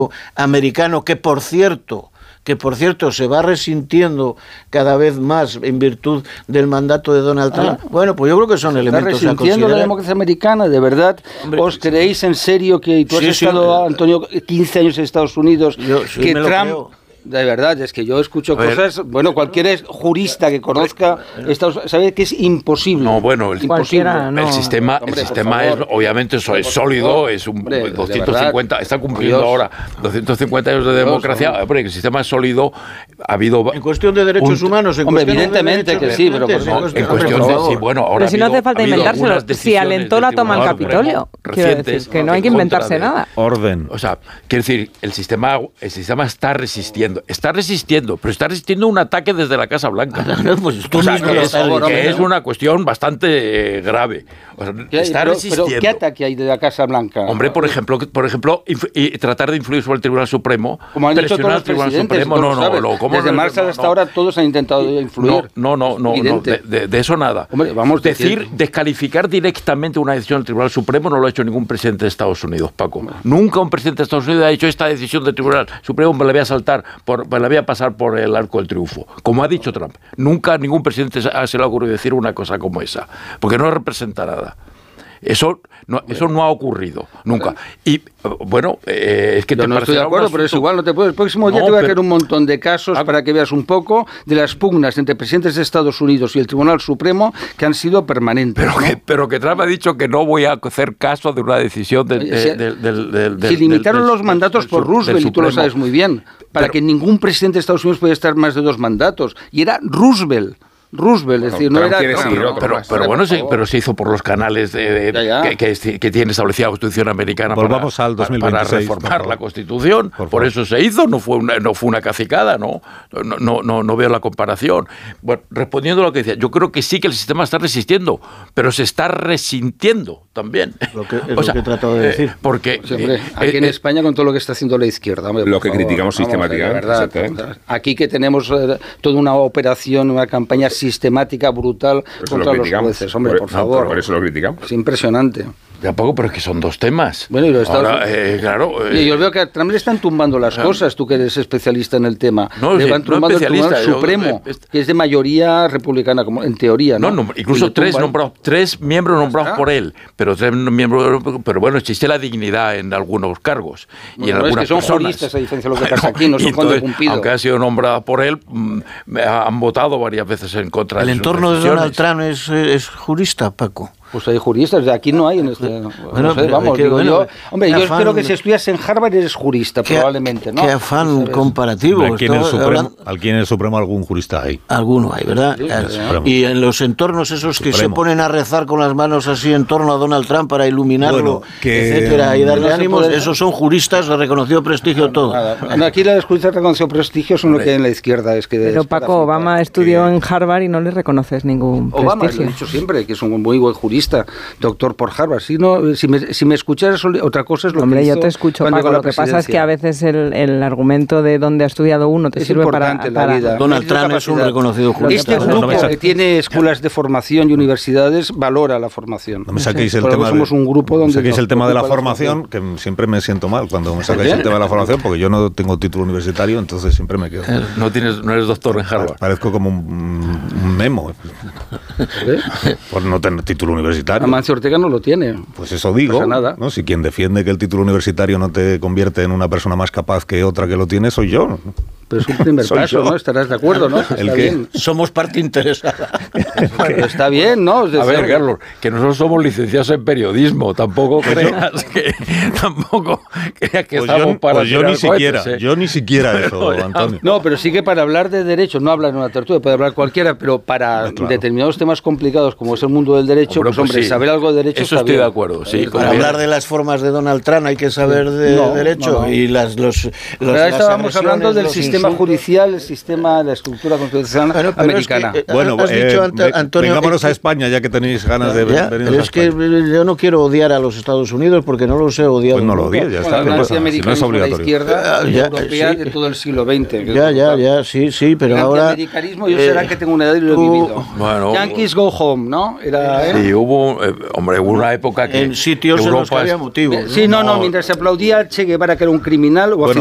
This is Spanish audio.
americano, que por cierto se va resintiendo cada vez más en virtud del mandato de Donald Trump. Bueno, pues yo creo que son elementos a considerar. ¿Está resintiendo la democracia americana? ¿De verdad? Hombre, ¿os creéis en serio que tú has estado, Antonio, 15 años en Estados Unidos, que Trump... De verdad, es que yo escucho cosas... Bueno, cualquier jurista que conozca sabe que es imposible. No, bueno, el sistema es, obviamente, es sólido, es un 250... Está cumpliendo ahora 250 años de democracia. Hombre, el sistema es sólido. Ha habido... En cuestión de derechos humanos... evidentemente que sí, pero... En cuestión de... Sí, bueno, ahora pero si no hace falta inventárselo. Si alentó la toma al Capitolio. Quiero decir, que no hay que inventarse nada. Orden. O sea, quiero decir, el sistema está resistiendo, pero está resistiendo un ataque desde la Casa Blanca. Que es una cuestión bastante grave. O sea, está resistiendo. ¿Pero qué ataque hay de la Casa Blanca? Hombre, por ejemplo, tratar de influir sobre el Tribunal Supremo. Como han dicho todos los presidentes, desde Marshall hasta ahora todos han intentado influir. No, de eso nada. Hombre, vamos descalificar directamente una decisión del Tribunal Supremo no lo ha hecho ningún presidente de Estados Unidos, Paco. Nunca un presidente de Estados Unidos ha dicho esta decisión del Tribunal Supremo me la voy a saltar, me la voy a pasar por el arco del triunfo, como ha dicho Trump. Nunca ningún presidente se le ha ocurrido decir una cosa como esa, porque no representa nada. Eso no ha ocurrido nunca. Y bueno, es que yo no estoy de acuerdo, pero es igual, no te puedes. El próximo día te voy a hacer un montón de casos para que veas un poco de las pugnas entre presidentes de Estados Unidos y el Tribunal Supremo que han sido permanentes. Pero que Trump ha dicho que no voy a hacer caso de una decisión si limitaron los mandatos por Roosevelt, y tú lo sabes muy bien, para que ningún presidente de Estados Unidos pudiera estar más de 2 mandatos. Y era Roosevelt, es decir, no era... Pero se hizo por los canales que tiene establecida la Constitución americana. Volvamos al 2026, para reformar la Constitución. Por eso se hizo, no fue una cacicada, no veo la comparación. Bueno, respondiendo a lo que decía, yo creo que sí que el sistema está resistiendo, pero se está resintiendo también. Lo que he tratado de decir. Porque aquí en España, con todo lo que está haciendo la izquierda... Hombre, lo que criticamos sistemáticamente. Aquí que tenemos toda una operación, una campaña sistemática, brutal contra los jueces. Hombre, por favor. Por eso lo criticamos. Es impresionante. Tampoco, pero es que son 2 temas. Bueno, y ahora, yo veo que a Trump le están tumbando las cosas, tú que eres especialista en el tema. Le van tumbando el Tribunal Supremo, que es de mayoría republicana, como en teoría, ¿no? Incluso 3 miembros nombrados por él, pero 3 miembros, pero bueno, existe la dignidad en algunos cargos y en algunas personas. Son juristas, a diferencia de lo que pasa aquí, no son cuando cumplido. Aunque ha sido nombrada por él, han votado varias veces en contra de sus decisiones. ¿El entorno de Donald Trump es jurista, Paco? Pues hay juristas, aquí no hay en este... Bueno, no sé, vamos, yo espero que si estudias en Harvard eres jurista, probablemente, ¿no? Qué afán comparativo. Aquí en el Supremo algún jurista hay. Alguno hay, ¿verdad? Y en los entornos esos que se ponen a rezar con las manos así en torno a Donald Trump para iluminarlo, etcétera, y darle ánimos, esos son juristas de reconocido prestigio todo. Aquí los juristas de reconocido prestigio son lo que hay en la izquierda. Pero Paco, Obama estudió en Harvard y no le reconoces ningún prestigio. Obama, lo he dicho siempre, que es un muy buen jurista, doctor por Harvard. Si me escucharas, otra cosa es lo que yo te escucho, Paco. Lo que pasa es que a veces el argumento de dónde ha estudiado uno te sirve para la vida. Donald Trump es un reconocido jurista. Este grupo que tiene escuelas de formación y universidades valora la formación. No me saquéis el tema. Somos un grupo donde saquéis el tema de la formación, que siempre me siento mal cuando me sacáis el tema de la formación, porque yo no tengo título universitario, entonces siempre me quedo. No eres doctor en Harvard. Parezco como un memo. Por no tener título universitario. Amancio Ortega no lo tiene. Pues eso digo. No pasa nada. ¿No? Si quien defiende que el título universitario no te convierte en una persona más capaz que otra que lo tiene, soy yo. Pero es un primer paso, ¿no? Estarás de acuerdo, ¿no? ¿El qué? Somos parte interesada. Pero está bien, ¿no? A ver, Carlos, que nosotros somos licenciados en periodismo. Tampoco creas que pues estamos para pues yo ni siquiera eso, Antonio. No, pero sí que para hablar de derecho, no habla en una tertulia, puede hablar cualquiera, pero para determinados temas complicados como es el mundo del derecho, hombre, saber algo de derecho eso estoy de acuerdo, sí. Para hablar de las formas de Donald Trump hay que saber de derecho y Pero estábamos hablando del sistema judicial, el sistema, la estructura constitucional americana. Antonio, vengámonos a España, ya que tenéis ganas de venir a es que yo no quiero odiar a los Estados Unidos porque no los he odiado. Pues no lo odies, ya está. La americana si no es la izquierda europea de todo el siglo XX. Sí, pero ahora... El antiamericanismo, yo será que tengo una edad y lo he vivido. Bueno, Yankees go home, ¿no? Sí, hubo una época que en sitios en los que había motivos. Sí, no, mientras se aplaudía Che Guevara, que era un criminal, o